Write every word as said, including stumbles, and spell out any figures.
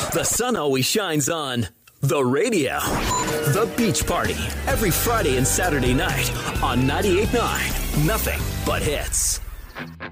The sun always shines on the radio. The Beach Party, every Friday and Saturday night on ninety-eight point nine. Nothing but hits.